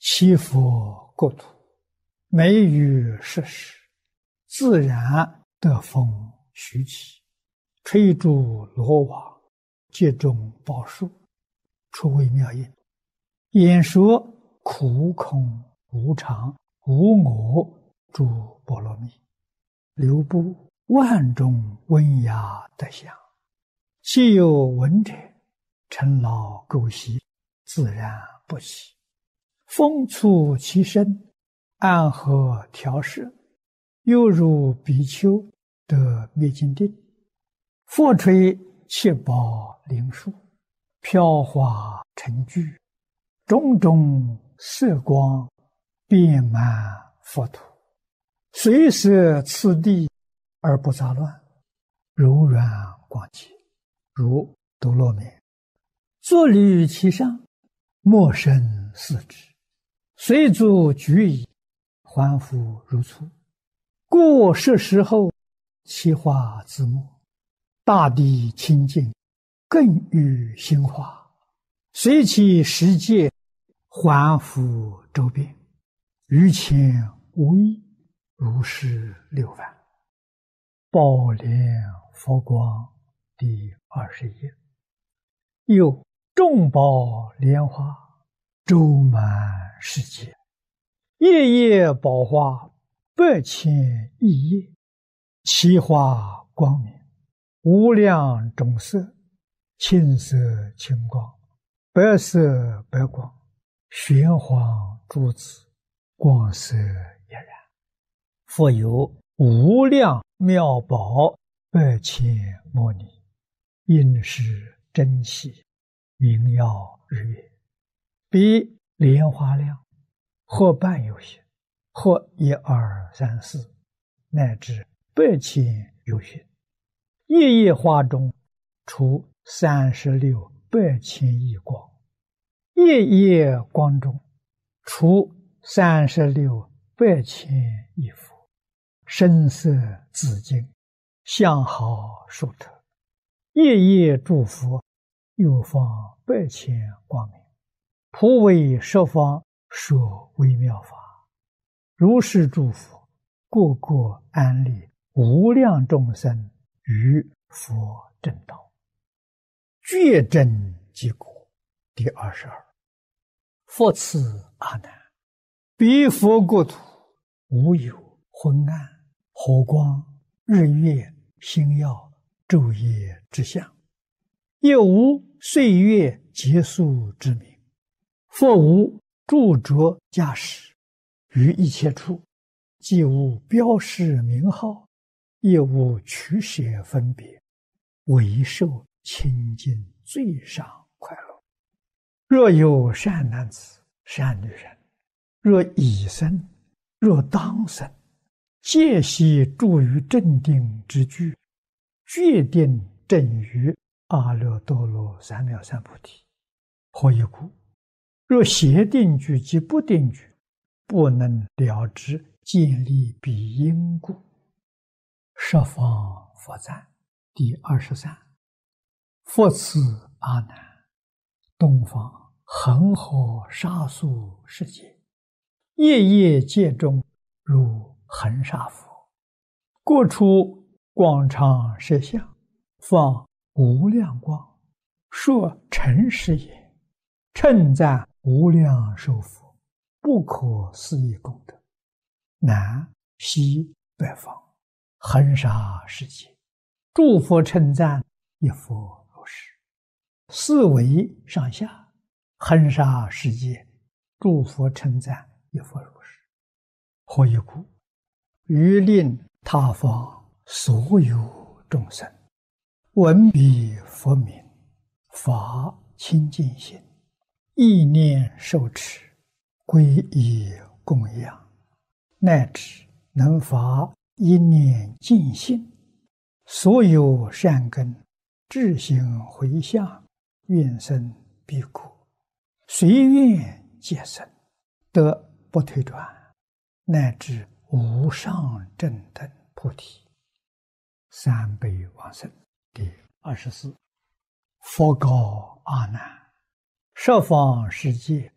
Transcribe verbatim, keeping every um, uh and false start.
其佛国土，美于世时，自然得风徐起，吹竹罗网，接种宝树，出微妙音。演说苦空无常无我诸波罗蜜，流布万种温雅德相。其有闻者，尘劳垢习，自然不起。风促其身，安和调摄，犹如比丘得灭尽定。佛吹七宝灵树，飘华成聚，种种色光遍满佛土，随摄次第而不杂乱，柔软广洁，如多罗面。坐立其上，莫生四肢，随足举矣，还复如初。故是时候，其化自没，大地清净，更愈兴化，随其时节，还复周遍，于前无异，如是六番。宝莲佛光第二十页。又众宝莲花周满世界，夜夜宝花百千亿叶，其花光明，无量种色，青色青光，白色白光，玄黄珠子，光色俨然。复有无量妙宝百千摩尼，应是珍稀，明耀日月，比莲花量，或半有些，或一二三四，乃至百千有些。夜夜花中出三十六百千亿光，夜夜光中出三十六百千亿佛，声色紫金，相好殊特。夜夜诸佛又放百千光明，普为十方说微妙法。如是诸佛，个个安立无量众生于佛正道，觉真即果。第二十二。复次阿难，彼佛国土无有昏暗、火光、日月、星耀、昼夜之相，也无岁月结束之名。佛无著着驾驶，于一切处，既无标示名号，也无取舍分别，唯受清净最上快乐。若有善男子、善女人，若已生，若当生，皆悉住于正定之具，决定正于阿耨多罗三藐三菩提。何以故？若邪定具及不定具，不能了知建立彼因故。十方佛赞第二十三。复次阿难，东方恒河沙数世界，夜夜界中如恒沙佛，各处广长舌相，放无量光，说诚实也，称赞无量寿佛，不可思议功德。南西北方恒沙世界，诸佛称赞一佛如是。四维上下恒沙世界，诸佛称赞一佛如是。何以故？于令他方所有众生闻彼佛名，发清净心，意念受持，皈依供养，乃至能发一念净心，所有善根智行回向，愿生彼国，随愿皆生，得不退转，乃至无上正等菩提。三辈往生第二十四。佛告阿难，十方世界